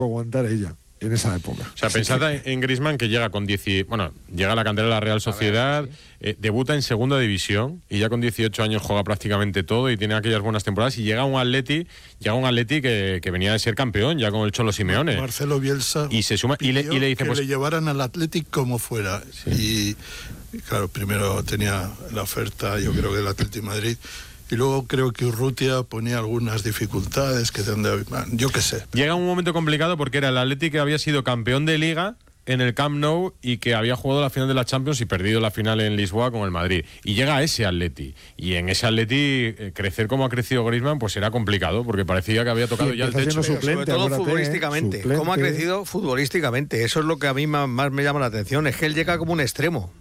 aguantar ella en esa época. O sea, pensad en Griezmann, que llega con llega a la cantera de la Real Sociedad, debuta en segunda división y ya con 18 años juega prácticamente todo y tiene aquellas buenas temporadas, y llega un Atleti que venía de ser campeón ya con el Cholo Simeone. Marcelo Bielsa y se suma y le dice que pues le llevaran al Athletic como fuera. Sí. Y claro, primero tenía la oferta, yo creo que del Athletic Madrid. Y luego creo que Urrutia ponía algunas dificultades, yo qué sé. Llega un momento complicado porque era el Atleti que había sido campeón de Liga en el Camp Nou y que había jugado la final de la Champions y perdido la final en Lisboa con el Madrid. Y llega a ese Atleti. Y en ese Atleti, crecer como ha crecido Griezmann, pues era complicado, porque parecía que había tocado ya el techo. Sobre todo futbolísticamente. Suplente. ¿Cómo ha crecido futbolísticamente? Eso es lo que a mí más me llama la atención. Es que él llega como un extremo.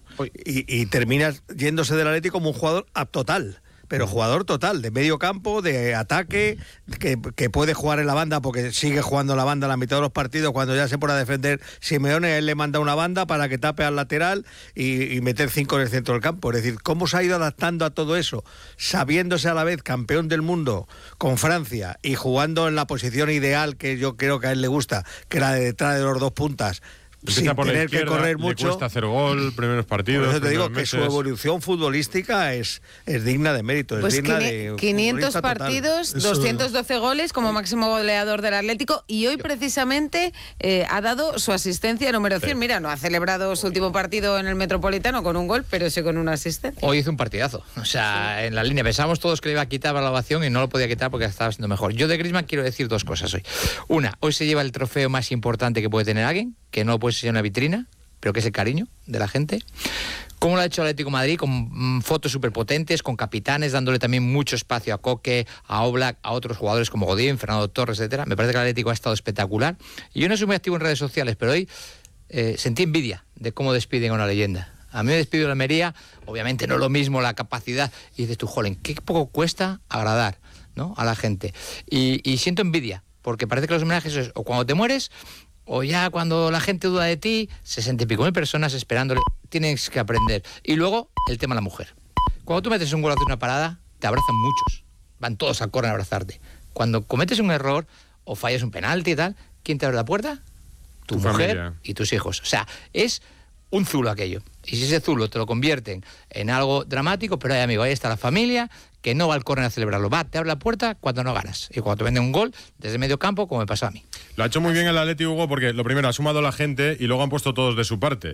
Y termina yéndose del Atleti como un jugador total. Pero jugador total, de medio campo, de ataque, que puede jugar en la banda porque sigue jugando en la banda a la mitad de los partidos. Cuando ya se pone a defender Simeone, él le manda una banda para que tape al lateral y meter 5 en el centro del campo. Es decir, ¿cómo se ha ido adaptando a todo eso? Sabiéndose a la vez campeón del mundo con Francia y jugando en la posición ideal que yo creo que a él le gusta, que era de detrás de los dos puntas. Empieza sin por la tener izquierda, que correr mucho. le cuesta hacer gol, primeros partidos. Por eso te digo que meses. su evolución futbolística es digna de mérito. Pues es digna de 500 partidos, total. 212 goles como máximo goleador del Atlético, y hoy precisamente ha dado su asistencia número 100. Mira, no ha celebrado su último partido en el Metropolitano con un gol, pero sí con una asistencia. Hoy hizo un partidazo. O sea, en la línea pensábamos todos que le iba a quitar la ovación y no lo podía quitar porque estaba siendo mejor. Yo de Griezmann quiero decir dos cosas hoy. Una, hoy se lleva el trofeo más importante que puede tener alguien, que no puede ser una vitrina, pero que es el cariño de la gente. Como lo ha hecho el Atlético de Madrid, con fotos súper potentes, con capitanes, dándole también mucho espacio a Coque, a Oblak, a otros jugadores como Godín, Fernando Torres, etcétera. Me parece que el Atlético ha estado espectacular. Y yo no soy muy activo en redes sociales, pero hoy sentí envidia de cómo despiden a una leyenda. A mí me despidió la Almería, obviamente no es lo mismo la capacidad. Y dices tú, jolín, qué poco cuesta agradar, ¿no?, a la gente. Y siento envidia, porque parece que los homenajes es o cuando te mueres, o ya cuando la gente duda de ti, 60 y pico mil personas esperándole. Tienes que aprender. Y luego, el tema de la mujer. Cuando tú metes un gol, haces una parada, te abrazan muchos. Van todos al córner a abrazarte. Cuando cometes un error o fallas un penalti y tal, ¿quién te abre la puerta? Tu mujer familia y tus hijos. O sea, es un zulo aquello. Y si ese zulo te lo convierten en algo dramático, pero ahí, amigo, ahí está la familia, que no va al córner a celebrarlo. Va, te abre la puerta cuando no ganas. Y cuando te venden un gol desde medio campo, como me pasó a mí. Lo ha hecho muy bien el Atleti, Hugo, porque lo primero ha sumado la gente y luego han puesto todos de su parte.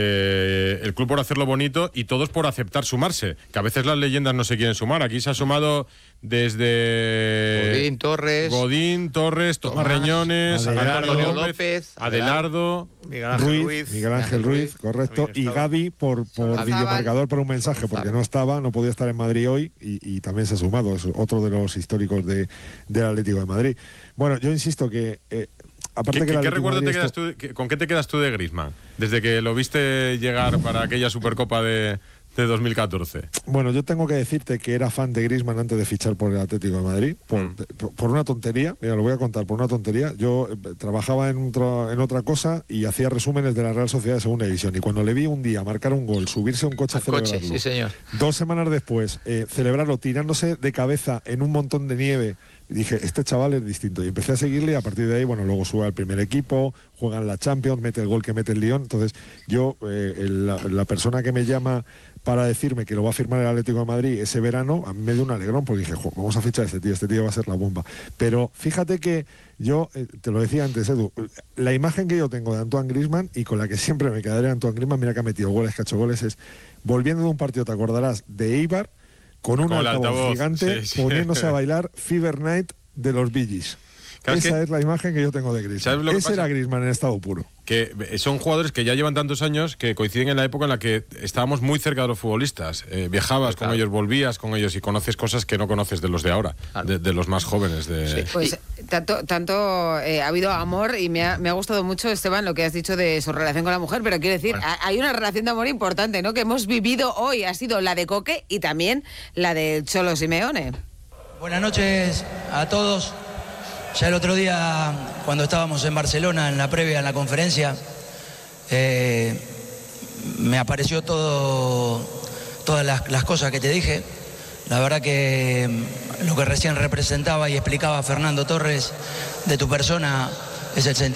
El club por hacerlo bonito y todos por aceptar sumarse, que a veces las leyendas no se quieren sumar. Aquí se ha sumado desde Godín, Torres, Tomás Reñones, Antonio López, Adelardo, Miguel Ángel Ruiz, correcto, y Gavi por videomarcador por un mensaje, porque no podía estar en Madrid hoy y también se ha sumado, es otro de los históricos del Atlético de Madrid. Bueno, yo insisto que aparte que ¿Qué recuerdo te quedas tú, con qué te quedas tú de Griezmann? Desde que lo viste llegar para aquella Supercopa de 2014. Bueno, yo tengo que decirte que era fan de Griezmann antes de fichar por el Atlético de Madrid, por una tontería. Mira, lo voy a contar, por una tontería. Yo trabajaba en otra cosa y hacía resúmenes de la Real Sociedad de Segunda División, y cuando le vi un día marcar un gol, subirse a un coche a celebrarlo, sí, señor. 2 semanas después celebrarlo tirándose de cabeza en un montón de nieve, dije, este chaval es distinto, y empecé a seguirle, y a partir de ahí, bueno, luego sube al primer equipo, juega en la Champions, mete el gol que mete el Lyon. Entonces yo, la persona que me llama para decirme que lo va a firmar el Atlético de Madrid ese verano, a mí me dio un alegrón, porque dije, vamos a fichar a este tío va a ser la bomba. Pero fíjate que yo, te lo decía antes, Edu, la imagen que yo tengo de Antoine Griezmann, y con la que siempre me quedaré de Antoine Griezmann, mira que ha metido goles, que ha hecho goles, es volviendo de un partido, te acordarás, de Eibar, con un altavoz gigante, poniéndose a bailar Fever Night de los Bee Gees. Claro, esa es la imagen que yo tengo de Griezmann. Ese era Griezmann en estado puro. Que son jugadores que ya llevan tantos años que coinciden en la época en la que estábamos muy cerca de los futbolistas. Viajabas con ellos, volvías con ellos y conoces cosas que no conoces de los de ahora, de los más jóvenes. Sí. Pues tanto ha habido amor, y me ha gustado mucho, Esteban, lo que has dicho de su relación con la mujer, pero quiero decir, hay una relación de amor importante, ¿no?, que hemos vivido hoy. Ha sido la de Coque y también la de Cholo Simeone. Buenas noches a todos. Ya el otro día, cuando estábamos en Barcelona, en la previa, en la conferencia, me apareció todas las cosas que te dije. La verdad que lo que recién representaba y explicaba Fernando Torres de tu persona es el sentimiento